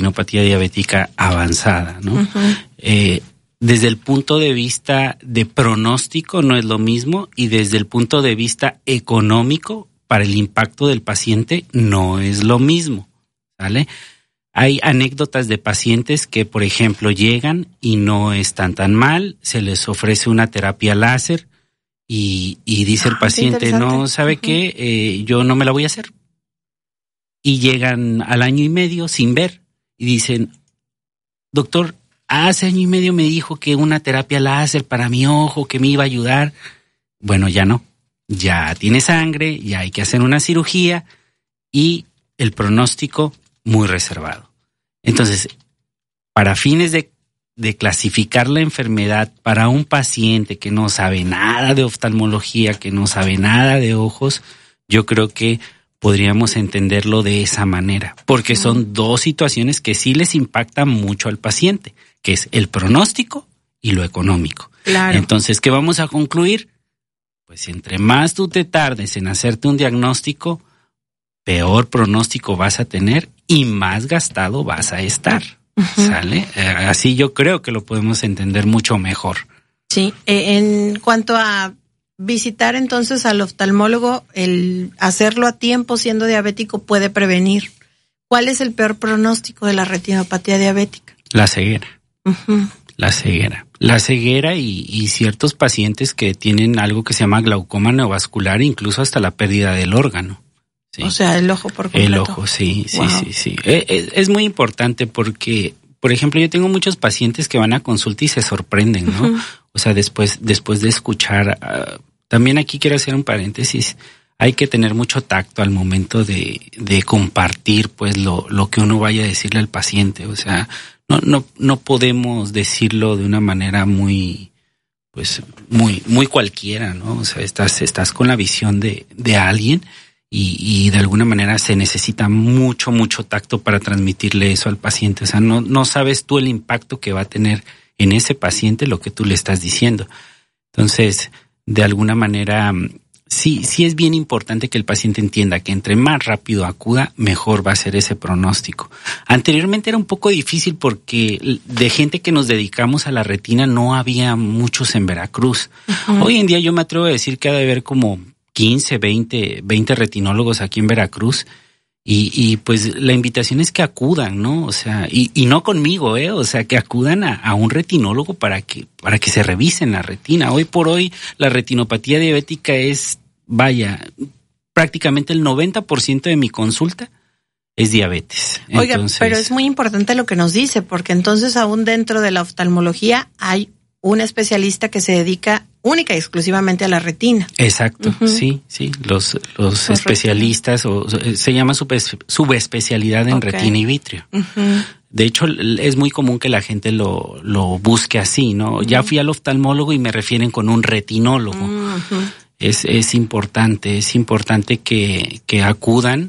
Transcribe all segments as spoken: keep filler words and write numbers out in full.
retinopatía diabética avanzada, ¿no? Uh-huh. Eh, desde el punto de vista de pronóstico no es lo mismo, y desde el punto de vista económico, para el impacto del paciente no es lo mismo, ¿vale? Hay anécdotas de pacientes que, por ejemplo, llegan y no están tan mal, se les ofrece una terapia láser y, y dice ah, el paciente, no, ¿sabe uh-huh. qué? Eh, yo no me la voy a hacer. Y llegan al año y medio sin ver y dicen, doctor, hace año y medio me dijo que una terapia láser para mi ojo, que me iba a ayudar. Bueno, ya no. Ya tiene sangre, ya hay que hacer una cirugía y el pronóstico muy reservado. Entonces, para fines de, de clasificar la enfermedad para un paciente que no sabe nada de oftalmología, que no sabe nada de ojos, yo creo que podríamos entenderlo de esa manera, porque son dos situaciones que sí les impactan mucho al paciente, que es el pronóstico y lo económico. Claro. Entonces, ¿qué vamos a concluir? Pues entre más tú te tardes en hacerte un diagnóstico, peor pronóstico vas a tener y más gastado vas a estar. Uh-huh. ¿Sale? Eh, así yo creo que lo podemos entender mucho mejor. Sí, eh, en cuanto a visitar entonces al oftalmólogo, el hacerlo a tiempo siendo diabético puede prevenir. ¿Cuál es el peor pronóstico de la retinopatía diabética? La ceguera. Uh-huh. La ceguera. La ceguera y, y ciertos pacientes que tienen algo que se llama glaucoma neovascular, incluso hasta la pérdida del órgano. ¿Sí? O sea, el ojo por completo. El ojo, sí, sí, wow. sí, sí. Es, es muy importante porque, por ejemplo, yo tengo muchos pacientes que van a consulta y se sorprenden, ¿no? Uh-huh. O sea, después, después de escuchar, uh, también aquí quiero hacer un paréntesis. Hay que tener mucho tacto al momento de, de compartir, pues, lo, lo que uno vaya a decirle al paciente. O sea, no, no, no podemos decirlo de una manera muy, pues, muy, muy cualquiera, ¿no? O sea, estás, estás con la visión de, de alguien y, y de alguna manera se necesita mucho, mucho tacto para transmitirle eso al paciente. O sea, no, no sabes tú el impacto que va a tener en ese paciente lo que tú le estás diciendo. Entonces, de alguna manera, sí, sí es bien importante que el paciente entienda que entre más rápido acuda, mejor va a ser ese pronóstico. Anteriormente era un poco difícil porque de gente que nos dedicamos a la retina no había muchos en Veracruz. Uh-huh. Hoy en día yo me atrevo a decir que ha de haber como quince, veinte, veinte retinólogos aquí en Veracruz. Y, y pues la invitación es que acudan, ¿no? O sea, y, y no conmigo, ¿eh? O sea, que acudan a, a un retinólogo para que, para que se revisen la retina. Hoy por hoy la retinopatía diabética es, vaya, prácticamente el noventa por ciento de mi consulta es diabetes. Oiga, entonces, pero es muy importante lo que nos dice, porque entonces aún dentro de la oftalmología hay un especialista que se dedica única y exclusivamente a la retina. Exacto, uh-huh. sí, sí, los los especialistas, o se llama subespecialidad en okay. retina y vitrio. Uh-huh. De hecho, es muy común que la gente lo, lo busque así, ¿no? Uh-huh. Ya fui al oftalmólogo y me refieren con un retinólogo. Uh-huh. Es, es importante, es importante que, que acudan,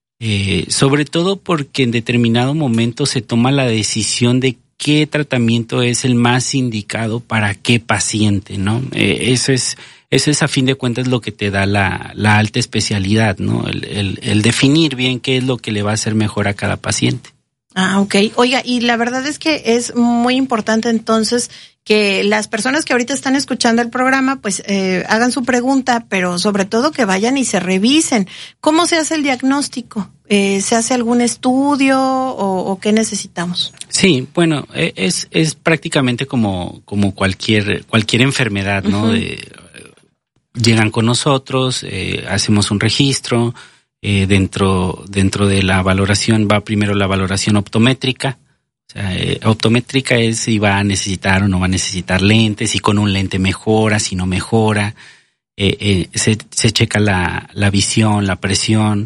eh, sobre todo porque en determinado momento se toma la decisión de qué tratamiento es el más indicado para qué paciente, ¿no? Eh, eso es, eso es a fin de cuentas lo que te da la, la alta especialidad, ¿no? El, el, el definir bien qué es lo que le va a hacer mejor a cada paciente. Ah, ok. Oiga, y la verdad es que es muy importante entonces que las personas que ahorita están escuchando el programa, pues eh, hagan su pregunta, pero sobre todo que vayan y se revisen. ¿Cómo se hace el diagnóstico? Eh, ¿Se hace algún estudio o, o qué necesitamos? Sí, bueno, es es prácticamente como como cualquier cualquier enfermedad, ¿no? Uh-huh. De, llegan con nosotros, eh, hacemos un registro, eh, dentro dentro de la valoración va primero la valoración optométrica. O sea, eh, optométrica es si va a necesitar o no va a necesitar lentes, si con un lente mejora, si no mejora, eh, eh, se, se checa la, la visión, la presión,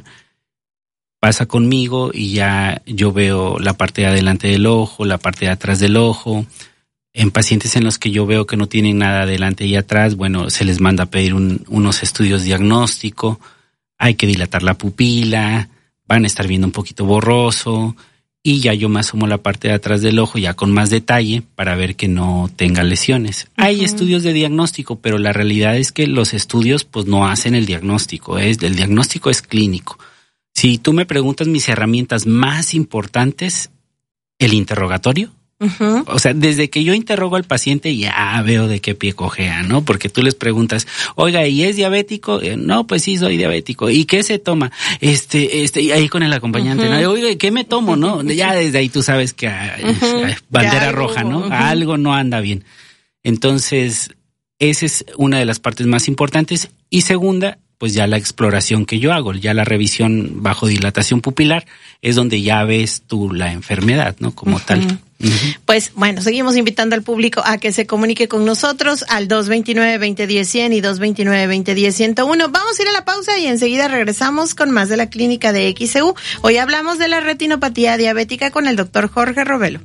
pasa conmigo y ya yo veo la parte de adelante del ojo, la parte de atrás del ojo. En pacientes en los que yo veo que no tienen nada adelante y atrás, bueno, se les manda a pedir un, unos estudios diagnósticos, hay que dilatar la pupila, van a estar viendo un poquito borroso, y ya yo me asomo la parte de atrás del ojo ya con más detalle para ver que no tenga lesiones. Uh-huh. Hay estudios de diagnóstico, pero la realidad es que los estudios pues no hacen el diagnóstico, es el diagnóstico es clínico. Si tú me preguntas mis herramientas más importantes, el interrogatorio. Uh-huh. O sea, desde que yo interrogo al paciente ya veo de qué pie cojea, ¿no? Porque tú les preguntas, oiga, ¿y es diabético? Eh, no, pues sí, soy diabético. ¿Y qué se toma? Este, este, y ahí con el acompañante, uh-huh. ¿no? Oiga, ¿qué me tomo, no? Ya desde ahí tú sabes que hay, uh-huh. hay bandera algo, roja, ¿no? Uh-huh. Algo no anda bien. Entonces, esa es una de las partes más importantes. Y segunda, pues ya la exploración que yo hago, ya la revisión bajo dilatación pupilar, es donde ya ves tú la enfermedad, ¿no? Como uh-huh. tal. Uh-huh. Pues bueno, seguimos invitando al público a que se comunique con nosotros al dos veintinueve, veinte diez, cien y dos veintinueve, veinte diez, ciento uno. Vamos a ir a la pausa y enseguida regresamos con más de la clínica de X E U. Hoy hablamos de la retinopatía diabética con el doctor Jorge Rovelo.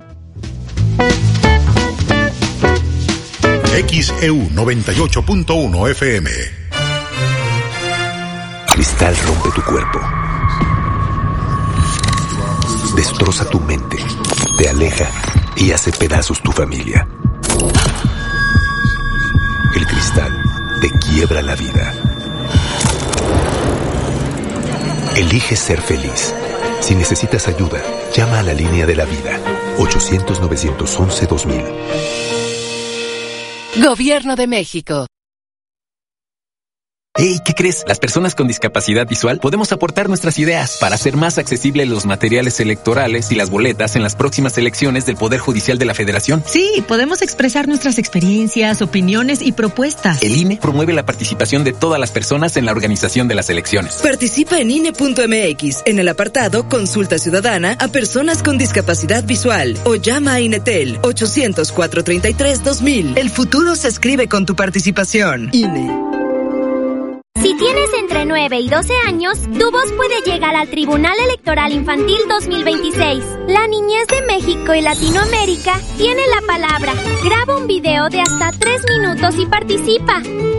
X E U noventa y ocho punto uno F M. Cristal rompe tu cuerpo, destroza tu mente, te aleja y hace pedazos tu familia. El cristal te quiebra la vida. Elige ser feliz. Si necesitas ayuda, llama a la línea de la vida, ochocientos, novecientos once, dos mil. Gobierno de México. Hey, ¿qué crees? Las personas con discapacidad visual podemos aportar nuestras ideas para hacer más accesibles los materiales electorales y las boletas en las próximas elecciones del Poder Judicial de la Federación. Sí, podemos expresar nuestras experiencias, opiniones y propuestas. El I N E promueve la participación de todas las personas en la organización de las elecciones. Participa en I N E punto M X en el apartado Consulta Ciudadana a personas con discapacidad visual o llama a INETEL ochocientos, cuatrocientos treinta y tres, dos mil. El futuro se escribe con tu participación. I N E. Si tienes entre nueve y doce años, tu voz puede llegar al Tribunal Electoral Infantil dos mil veintiséis. La niñez de México y Latinoamérica tiene la palabra. Graba un video de hasta tres minutos y participa.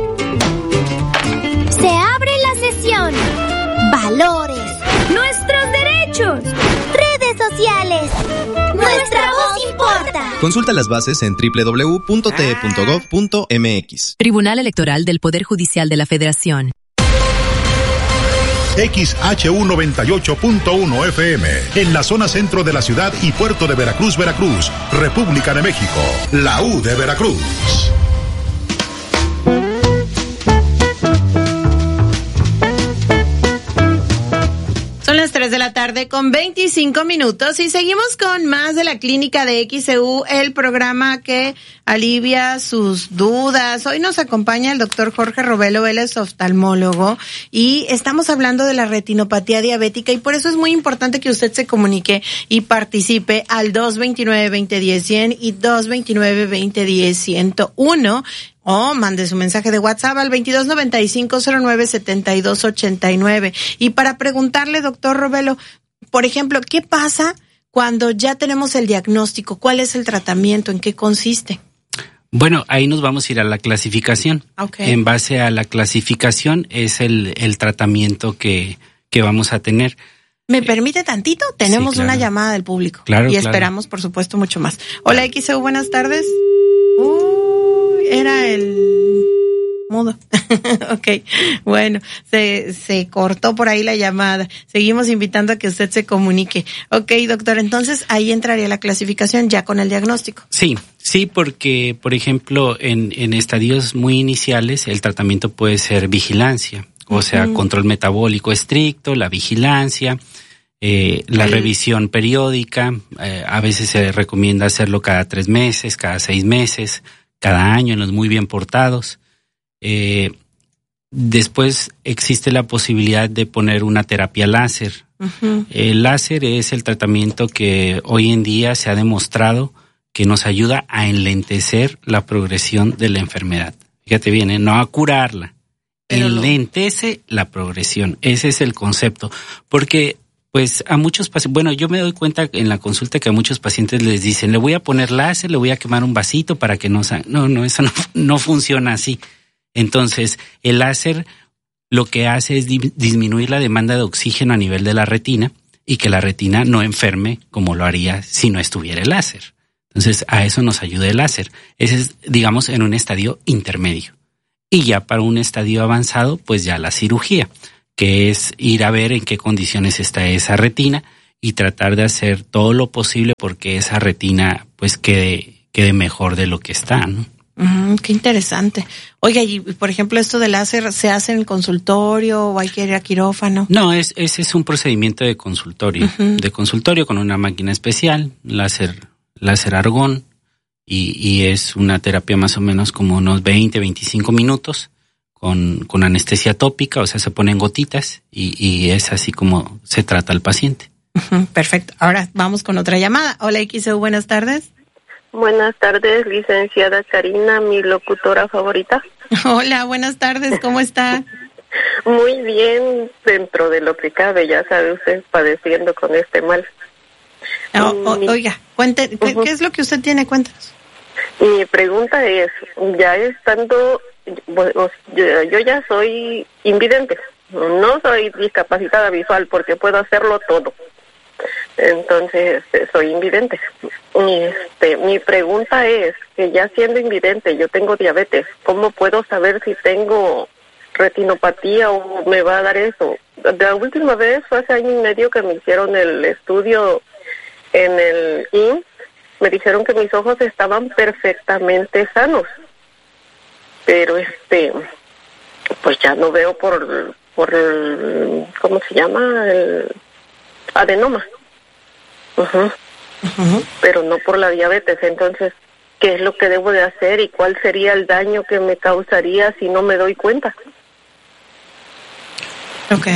Se abre la sesión. Valores. Nuestros derechos. Redes sociales. Nuestra voz importa. Consulta las bases en doble u doble u doble u punto t e punto gov punto m x. Tribunal Electoral del Poder Judicial de la Federación. X H U noventa y ocho punto uno F M, en la zona centro de la ciudad y puerto de Veracruz, Veracruz, República de México, la U de Veracruz. Son las tres de la tarde con veinticinco minutos y seguimos con más de la clínica de X E U, el programa que alivia sus dudas. Hoy nos acompaña el doctor Jorge Rovelo, él es oftalmólogo y estamos hablando de la retinopatía diabética y por eso es muy importante que usted se comunique y participe al dos veintinueve, veinte diez, cien y dos veintinueve, veinte diez, ciento uno. O mande su mensaje de WhatsApp al veintidós noventa y cinco, cero nueve, setenta y dos ochenta y nueve. Y para preguntarle, doctor Rovelo, por ejemplo, ¿qué pasa cuando ya tenemos el diagnóstico? ¿Cuál es el tratamiento? ¿En qué consiste? Bueno, ahí nos vamos a ir a la clasificación. Okay. En base a la clasificación es el, el tratamiento que, que vamos a tener. ¿Me permite tantito? Tenemos sí, claro. una llamada del público. Claro, y claro. esperamos, por supuesto, mucho más. Hola, X E U, buenas tardes. Uy, era el mudo. Ok, bueno, se, se cortó por ahí la llamada. Seguimos invitando a que usted se comunique. Ok, doctor, entonces ahí entraría la clasificación ya con el diagnóstico. Sí, sí, porque, por ejemplo, en, en estadios muy iniciales el tratamiento puede ser vigilancia, o sea, uh-huh. control metabólico estricto, la vigilancia, eh, la el... revisión periódica, eh, a veces se recomienda hacerlo cada tres meses, cada seis meses, cada año en los muy bien portados. Eh, después existe la posibilidad de poner una terapia láser. Uh-huh. El láser es el tratamiento que hoy en día se ha demostrado que nos ayuda a enlentecer la progresión de la enfermedad. Fíjate bien, ¿eh? No a curarla, pero enlentece no. la progresión. Ese es el concepto. Porque pues a muchos pacientes, bueno, yo me doy cuenta en la consulta que a muchos pacientes les dicen, le voy a poner láser, le voy a quemar un vasito para que no sangre. No, no, eso no, no funciona así. Entonces, el láser lo que hace es di- disminuir la demanda de oxígeno a nivel de la retina y que la retina no enferme como lo haría si no estuviera el láser. Entonces, a eso nos ayuda el láser. Ese es, digamos, en un estadio intermedio. Y ya para un estadio avanzado, pues ya la cirugía, que es ir a ver en qué condiciones está esa retina y tratar de hacer todo lo posible porque esa retina pues quede, quede mejor de lo que está, ¿no? Mm, qué interesante. Oiga, y por ejemplo, esto del láser, ¿se hace en el consultorio o hay que ir a quirófano? No, es, ese es un procedimiento de consultorio, uh-huh. de consultorio con una máquina especial, láser, láser argón, y, y es una terapia más o menos como unos veinte, veinticinco minutos con, con anestesia tópica, o sea, se ponen gotitas y, y es así como se trata al paciente. Uh-huh, perfecto. Ahora vamos con otra llamada. Hola, X E U, buenas tardes. Buenas tardes, licenciada Karina, mi locutora favorita. Hola, buenas tardes, ¿cómo está? Muy bien, dentro de lo que cabe, ya sabe usted, padeciendo con este mal. Oh, oh, mi... Oiga, cuente, ¿qué, uh-huh. ¿qué es lo que usted tiene? Cuéntanos. Mi pregunta es, ya estando, bueno, yo, yo ya soy invidente, no soy discapacitada visual porque puedo hacerlo todo. Entonces soy invidente. Y este, mi pregunta es que ya siendo invidente, yo tengo diabetes, ¿cómo puedo saber si tengo retinopatía o me va a dar eso? La última vez fue hace año y medio que me hicieron el estudio en el I M S S, me dijeron que mis ojos estaban perfectamente sanos, pero este, pues ya no veo por, por el, ¿cómo se llama? El adenoma. Uh-huh. Uh-huh. Pero no por la diabetes. Entonces, ¿qué es lo que debo de hacer y cuál sería el daño que me causaría si no me doy cuenta? Ok.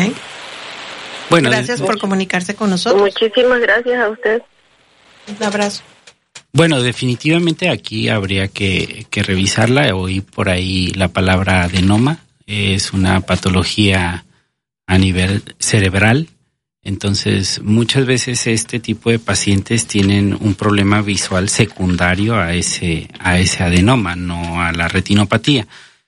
Bueno, gracias por comunicarse con nosotros. Muchísimas gracias a usted. Un abrazo. Bueno, definitivamente aquí habría que, que revisarla. Oí por ahí la palabra adenoma. Es una patología a nivel cerebral. Entonces, muchas veces este tipo de pacientes tienen un problema visual secundario a ese, a ese adenoma, no a la retinopatía.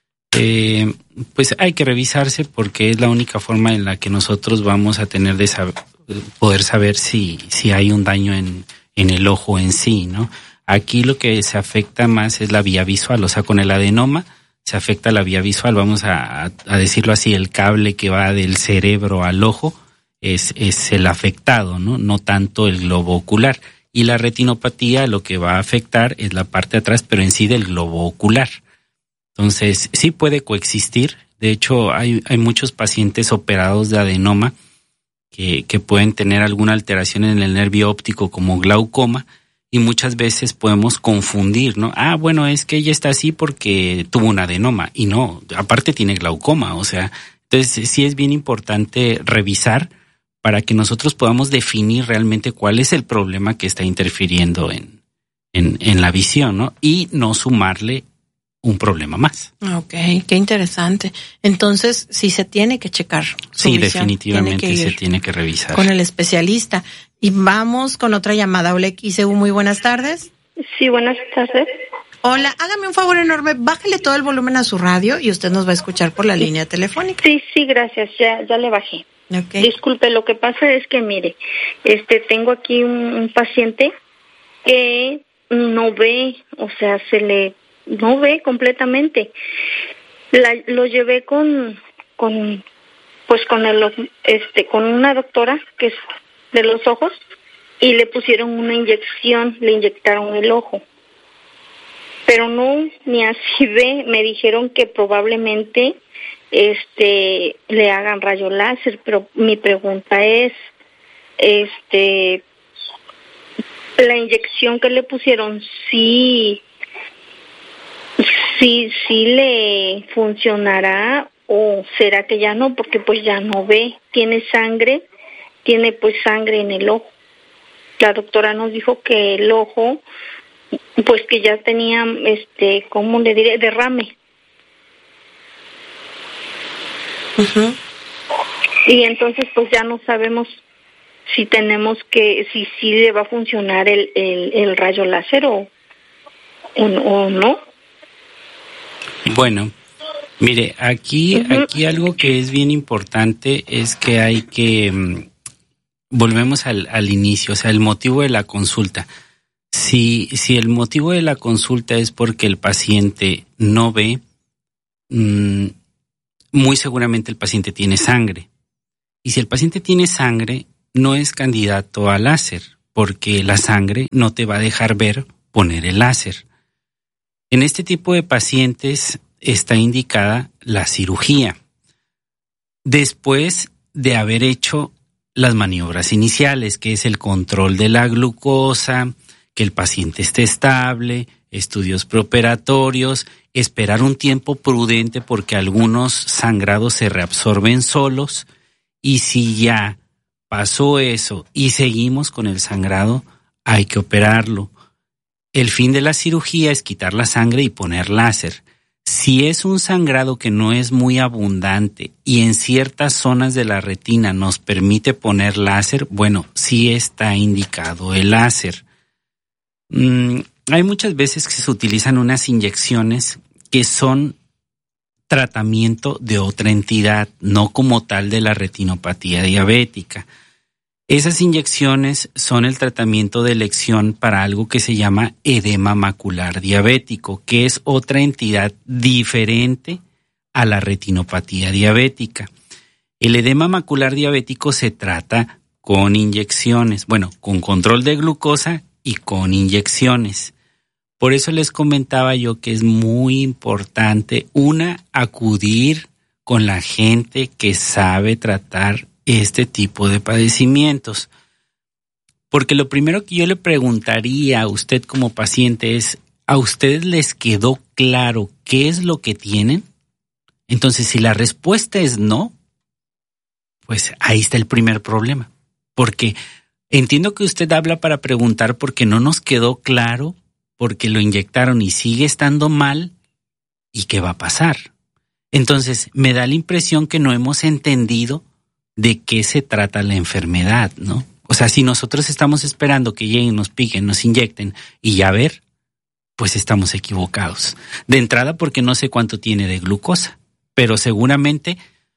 Eh, pues hay que revisarse porque es la única forma en la que nosotros vamos a tener de saber, poder saber si, si hay un daño en, en el ojo en sí, ¿no? Aquí lo que se afecta más es la vía visual, o sea, con el adenoma se afecta la vía visual, vamos a, a decirlo así, el cable que va del cerebro al ojo es, es el afectado, ¿no? No tanto el globo ocular. Y la retinopatía lo que va a afectar es la parte de atrás, pero en sí del globo ocular. Entonces, sí puede coexistir. De hecho, hay, hay muchos pacientes operados de adenoma que, que pueden tener alguna alteración en el nervio óptico como glaucoma y muchas veces podemos confundir, ¿no? Ah, bueno, es que ella está así porque tuvo un adenoma y no, aparte tiene glaucoma, o sea, entonces sí es bien importante revisar para que nosotros podamos definir realmente cuál es el problema que está interfiriendo en, en, en la visión, ¿no? Y no sumarle un problema más. Ok, qué interesante. Entonces, sí se tiene que checar su Sí, visión. definitivamente tiene se tiene que revisar. Con el especialista. Y vamos con otra llamada. Hola, X E U, muy buenas tardes. Sí, buenas tardes. Hola, hágame un favor enorme, bájale todo el volumen a su radio y usted nos va a escuchar por la sí. línea telefónica. Sí, sí, gracias, ya, ya le bajé. Okay. Disculpe, lo que pasa es que, mire, este, tengo aquí un, un paciente que no ve, o sea, se le, no ve completamente. La, lo llevé con, con, pues con el, este, con una doctora que es de los ojos y le pusieron una inyección, le inyectaron el ojo. Pero no, ni así ve, me dijeron que probablemente este le hagan rayo láser, pero mi pregunta es, este, la inyección que le pusieron, sí, sí, sí le funcionará o será que ya no, porque pues ya no ve, tiene sangre, tiene pues sangre en el ojo. La doctora nos dijo que el ojo, pues que ya tenía, este, ¿cómo le diré? Derrame. Uh-huh. Y entonces pues ya no sabemos si tenemos que, si sí le va a funcionar el, el, el rayo láser o, o, o no. Bueno, mire, aquí, uh-huh. aquí algo que es bien importante es que hay que, um, volvemos al, al inicio, o sea, el motivo de la consulta. Si, si el motivo de la consulta es porque el paciente no ve, mmm, muy seguramente el paciente tiene sangre. Y si el paciente tiene sangre, no es candidato a láser, porque la sangre no te va a dejar ver poner el láser. En este tipo de pacientes está indicada la cirugía. Después de haber hecho las maniobras iniciales, que es el control de la glucosa, que el paciente esté estable, estudios preoperatorios, esperar un tiempo prudente porque algunos sangrados se reabsorben solos, y si ya pasó eso y seguimos con el sangrado, hay que operarlo. El fin de la cirugía es quitar la sangre y poner láser. Si es un sangrado que no es muy abundante y en ciertas zonas de la retina nos permite poner láser, bueno, sí está indicado el láser. Mm, hay muchas veces que se utilizan unas inyecciones que son tratamiento de otra entidad, no como tal de la retinopatía diabética. Esas inyecciones son el tratamiento de elección para algo que se llama edema macular diabético, que es otra entidad diferente a la retinopatía diabética. El edema macular diabético se trata con inyecciones, bueno, con control de glucosa y con inyecciones. Por eso les comentaba yo que es muy importante, una, acudir con la gente que sabe tratar este tipo de padecimientos. Porque lo primero que yo le preguntaría a usted como paciente es, ¿a ustedes les quedó claro qué es lo que tienen? Entonces, si la respuesta es no, pues ahí está el primer problema. Porque entiendo que usted habla para preguntar porque no nos quedó claro, porque lo inyectaron y sigue estando mal, ¿y qué va a pasar? Entonces, me da la impresión que no hemos entendido de qué se trata la enfermedad, ¿no? O sea, si nosotros estamos esperando que lleguen, nos piquen, nos inyecten y ya ver, pues estamos equivocados. De entrada porque no sé cuánto tiene de glucosa, pero seguramente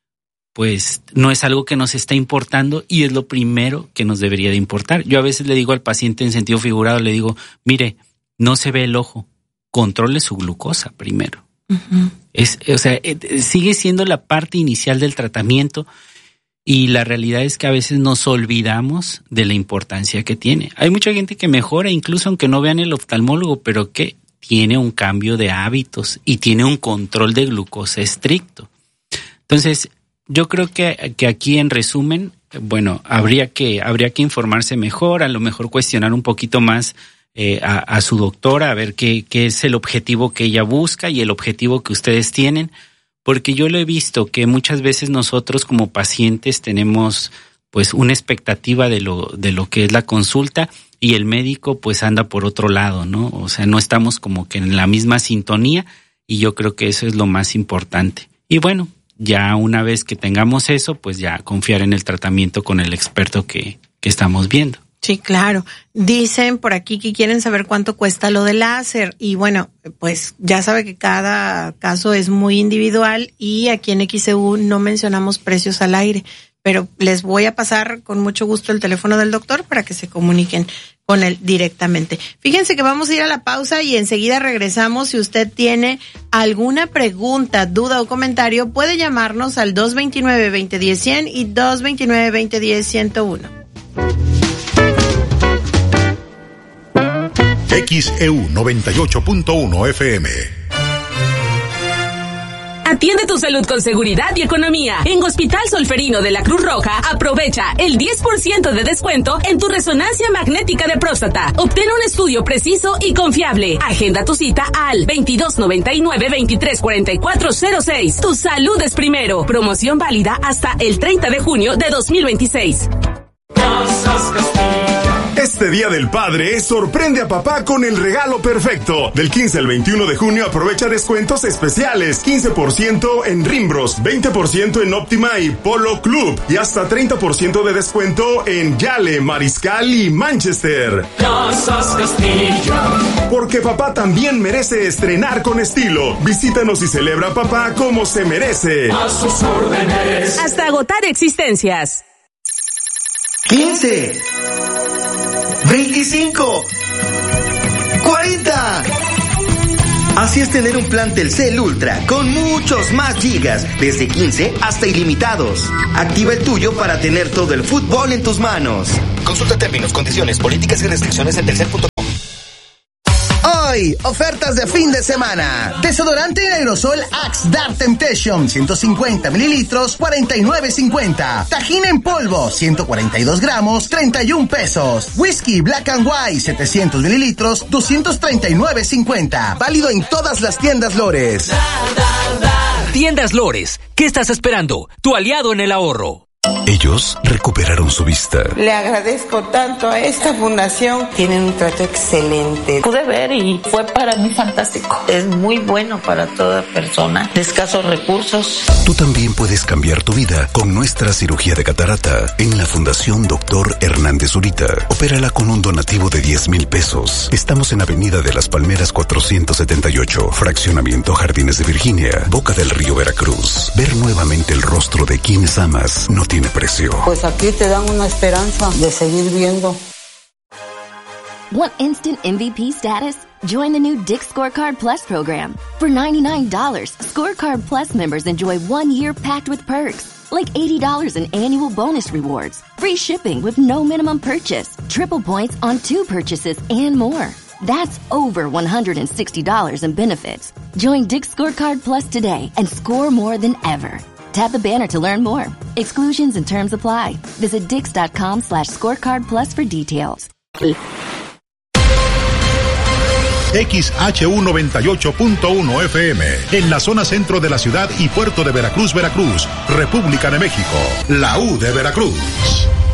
pues no es algo que nos está importando y es lo primero que nos debería de importar. Yo a veces le digo al paciente en sentido figurado, le digo, mire, no se ve el ojo, controle su glucosa primero. Uh-huh. Es, o sea, sigue siendo la parte inicial del tratamiento. Y la realidad es que a veces nos olvidamos de la importancia que tiene. Hay mucha gente que mejora, incluso aunque no vean el oftalmólogo, pero que tiene un cambio de hábitos y tiene un control de glucosa estricto. Entonces, yo creo que, que aquí en resumen, bueno, habría que, habría que informarse mejor, a lo mejor cuestionar un poquito más eh, a, a su doctora, a ver qué, qué es el objetivo que ella busca y el objetivo que ustedes tienen. Porque yo lo he visto que muchas veces nosotros como pacientes tenemos pues una expectativa de lo de lo que es la consulta y el médico pues anda por otro lado, ¿no? O sea, no estamos como que en la misma sintonía y yo creo que eso es lo más importante. Y bueno, ya una vez que tengamos eso, pues ya confiar en el tratamiento con el experto que, que estamos viendo. Sí, claro. Dicen por aquí que quieren saber cuánto cuesta lo del láser y bueno, pues ya sabe que cada caso es muy individual y aquí en X E U no mencionamos precios al aire, pero les voy a pasar con mucho gusto el teléfono del doctor para que se comuniquen con él directamente. Fíjense que vamos a ir a la pausa y enseguida regresamos. Si usted tiene alguna pregunta, duda o comentario, puede llamarnos al dos veintinueve, veinte diez, cien y dos veintinueve, veinte diez, ciento uno. X E U noventa y ocho punto uno F M. Atiende tu salud con seguridad y economía. En Hospital Solferino de la Cruz Roja, aprovecha el diez por ciento de descuento en tu resonancia magnética de próstata. Obtén un estudio preciso y confiable. Agenda tu cita al veintidós noventa y nueve, veintitrés cuarenta y cuatro cero seis. Tu salud es primero. Promoción válida hasta el treinta de junio de dos mil veintiséis. Este Día del Padre sorprende a papá con el regalo perfecto. Del quince al veintiuno de junio aprovecha descuentos especiales. quince por ciento en Rimbros, veinte por ciento en Óptima y Polo Club y hasta treinta por ciento de descuento en Yale, Mariscal y Manchester. Casas Castillo. Porque papá también merece estrenar con estilo. Visítanos y celebra a papá como se merece. A sus órdenes. Hasta agotar existencias. quince, veinticinco, cuarenta, Así es tener un plan Telcel Ultra con muchos más gigas, desde quince hasta ilimitados. Activa el tuyo para tener todo el fútbol en tus manos. Consulta términos, condiciones, políticas y restricciones en telcel punto com. Hoy, ofertas de fin de semana. Desodorante en aerosol Axe Dark Temptation, ciento cincuenta mililitros, cuarenta y nueve cincuenta. Tajín en polvo, ciento cuarenta y dos gramos, treinta y un pesos. Whisky Black and White, setecientos mililitros, doscientos treinta y nueve cincuenta. Válido en todas las tiendas Lores. Tiendas Lores, ¿qué estás esperando? Tu aliado en el ahorro. Ellos recuperaron su vista. Le agradezco tanto a esta fundación. Tienen un trato excelente. Pude ver y fue para mí fantástico. Es muy bueno para toda persona de escasos recursos. Tú también puedes cambiar tu vida con nuestra cirugía de catarata en la Fundación Doctor Hernández Zurita. Opérala con un donativo de diez mil pesos. Estamos en Avenida de las Palmeras cuatrocientos setenta y ocho, Fraccionamiento Jardines de Virginia, Boca del Río, Veracruz. Ver nuevamente el rostro de quienes amas no tiene precio. Pues aquí te dan una esperanza de seguir viendo. Want instant M V P status? Join the new Dick's Scorecard Plus program. For ninety-nine dollars, Scorecard Plus members enjoy one year packed with perks, like eighty dollars in annual bonus rewards, free shipping with no minimum purchase, triple points on two purchases, and more. That's over one hundred sixty dollars in benefits. Join Dick's Scorecard Plus today and score more than ever. Tap the banner to learn more. Exclusions and terms apply. Visit dix.com slash scorecard plus for details. X H U noventa y ocho punto uno F M, en la zona centro de la ciudad y puerto de Veracruz, Veracruz, República de México, la U de Veracruz.